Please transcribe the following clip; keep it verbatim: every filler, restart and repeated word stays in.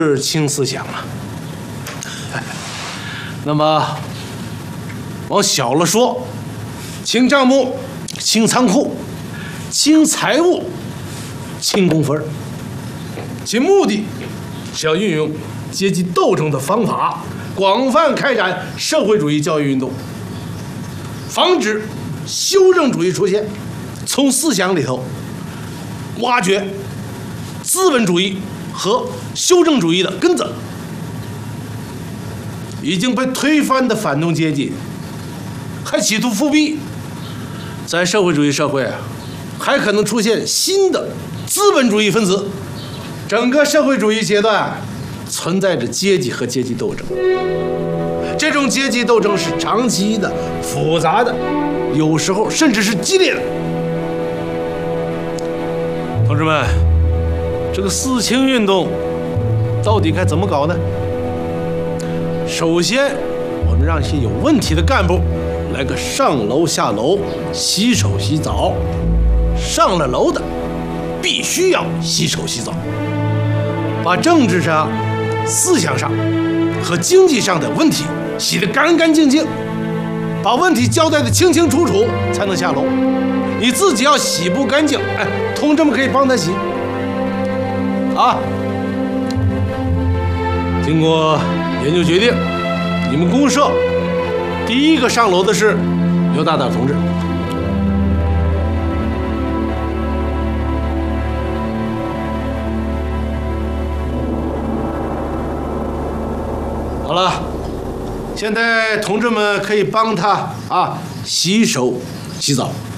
是轻思想啊。那么往小了说，清账目、清仓库、清财务、清公分，其目的是要运用阶级斗争的方法，广泛开展社会主义教育运动，防止修正主义出现，从思想里头挖掘资本主义和修正主义的根子。已经被推翻的反动阶级还企图复辟，在社会主义社会啊，还可能出现新的资本主义分子。整个社会主义阶段存在着阶级和阶级斗争，这种阶级斗争是长期的、复杂的，有时候甚至是激烈的。同志们，这个四清运动到底该怎么搞呢？首先，我们让一些有问题的干部来个上楼下楼、洗手洗澡。上了楼的必须要洗手洗澡，把政治上、思想上和经济上的问题洗得干干净净，把问题交代得清清楚楚，才能下楼。你自己要洗不干净，哎，同志们可以帮他洗。啊，经过研究决定，你们公社第一个上楼的是刘大胆同志。好了，现在同志们可以帮他啊洗手洗澡。